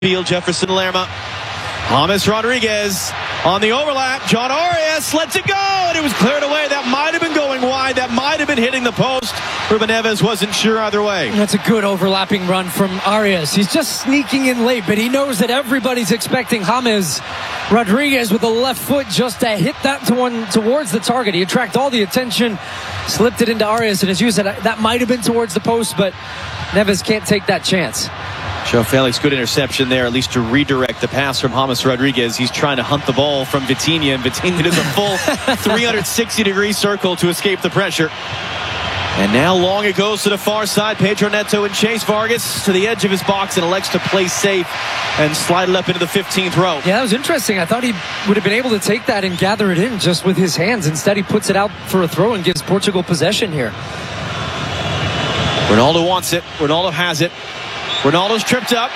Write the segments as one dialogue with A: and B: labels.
A: Field, Jefferson Lerma. James Rodriguez on the overlap. John Arias lets it go, and it was cleared away. That might have been going wide. That might have been hitting the post. Ruben Neves wasn't sure either way.
B: That's a good overlapping run from Arias. He's just sneaking in late, but he knows that everybody's expecting James Rodriguez with the left foot just to hit that one towards the target. He attracted all the attention, slipped it into Arias, and as you said, that might have been towards the post, but Neves can't take that chance.
A: Joe Felix, good interception there, at least to redirect the pass from James Rodriguez. He's trying to hunt the ball from Vitinha, and Vitinha does a full 360-degree circle to escape the pressure. And now long it goes to the far side. Pedro Neto and Chase Vargas to the edge of his box and elects to play safe and slide it up into the 15th row.
B: Yeah, that was interesting. I thought he would have been able to take that and gather it in just with his hands. Instead, he puts it out for a throw and gives Portugal possession here.
A: Ronaldo wants it. Ronaldo has it. Ronaldo's tripped up.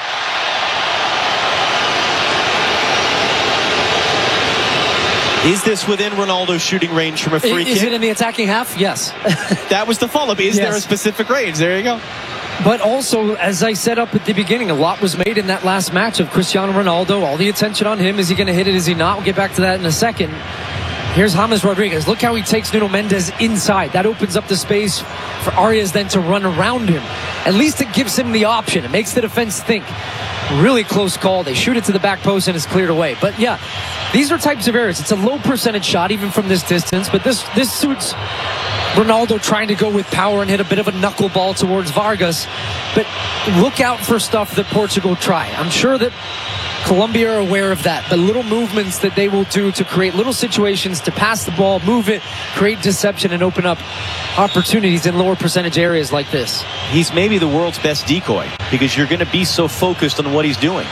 A: Is this within Ronaldo's shooting range from a free kick?
B: Is it in the attacking half? Yes.
A: That was the follow-up. Is there a specific range? There you go.
B: But also, as I said up at the beginning, a lot was made in that last match of Cristiano Ronaldo. All the attention on him. Is he going to hit it? Is he not? We'll get back to that in a second. Here's James Rodriguez. Look how he takes Nuno Mendes inside. That opens up the space for Arias then to run around him. At least it gives him the option. It makes the defense think. Really close call. They shoot it to the back post and it's cleared away. But yeah, these are types of errors. It's a low percentage shot even from this distance. But this suits Ronaldo trying to go with power and hit a bit of a knuckleball towards Vargas. But look out for stuff that Portugal try. I'm sure that Colombia are aware of that. The little movements that they will do to create little situations to pass the ball, move it, create deception, and open up opportunities in lower percentage areas like this.
A: He's maybe the world's best decoy because you're going to be so focused on what he's doing.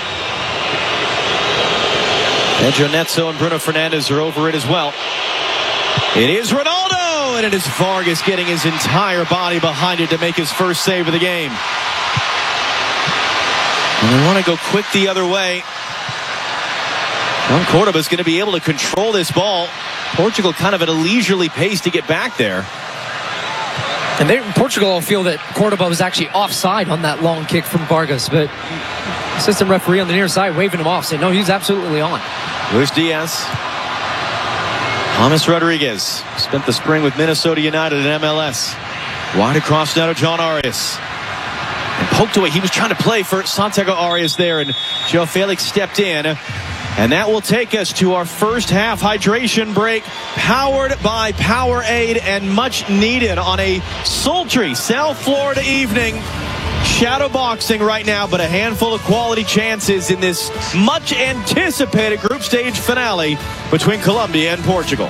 A: Pedro Neto and Bruno Fernandes are over it as well. It is Ronaldo, and it is Vargas getting his entire body behind it to make his first save of the game. And they want to go quick the other way. Juan Cordoba's going to be able to control this ball. Portugal kind of at a leisurely pace to get back there.
B: And Portugal will feel that Cordoba was actually offside on that long kick from Vargas. But assistant referee on the near side waving him off, saying, no, he's absolutely on.
A: Luis Diaz. James Rodriguez spent the spring with Minnesota United and MLS. Wide across now to John Arias. And poked away. He was trying to play for Santiago Arias there, and Joe Felix stepped in. And that will take us to our first half hydration break, powered by Powerade and much needed on a sultry South Florida evening. Shadow boxing right now, but a handful of quality chances in this much anticipated group stage finale between Colombia and Portugal.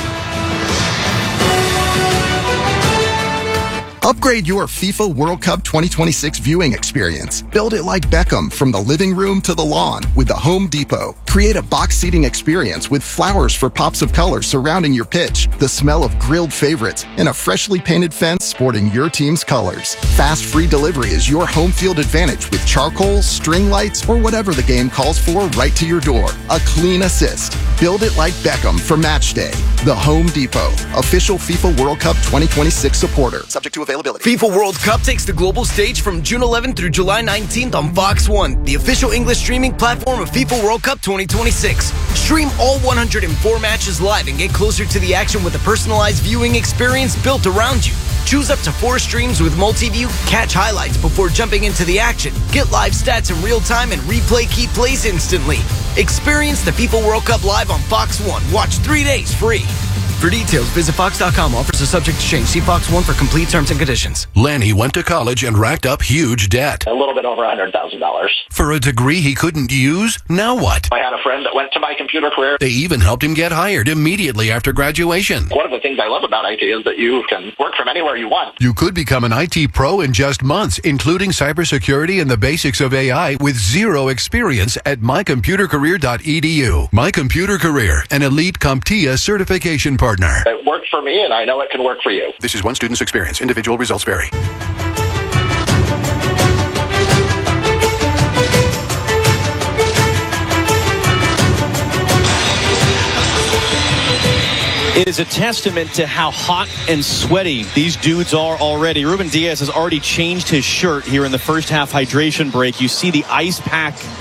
C: Upgrade your FIFA World Cup 2026 viewing experience. Build it like Beckham from the living room to the lawn with the Home Depot. Create a box seating experience with flowers for pops of color surrounding your pitch, the smell of grilled favorites, and a freshly painted fence sporting your team's colors. Fast free delivery is your home field advantage with charcoal, string lights, or whatever the game calls for right to your door. A clean assist. Build it like Beckham for match day. The Home Depot, official FIFA World Cup 2026 supporter. Subject to availability.
D: FIFA World Cup takes the global stage from June 11th through July 19th on Fox One, the official English streaming platform of FIFA World Cup 2026. Stream all 104 matches live and get closer to the action with a personalized viewing experience built around you. Choose up to 4 streams with multi-view, catch highlights before jumping into the action, get live stats in real time, and replay key plays instantly. Experience the FIFA World Cup live on Fox One. Watch 3 days free. For details, visit Fox.com. Offers are subject to change. See Fox One for complete terms and conditions.
E: Lanny went to college and racked up huge debt.
F: A little bit over $100,000.
E: For a degree he couldn't use? Now what?
F: I had a friend that went to My Computer Career.
E: They even helped him get hired immediately after graduation.
F: One of the things I love about IT is that you can work from anywhere you want.
E: You could become an IT pro in just months, including cybersecurity and the basics of AI with zero experience at mycomputercareer.edu. My Computer Career, an elite CompTIA certification partner.
F: It worked for me, and I know it can work for you.
E: This is one student's experience. Individual results vary.
A: It is a testament to how hot and sweaty these dudes are already. Ruben Diaz has already changed his shirt here in the first half hydration break. You see the ice pack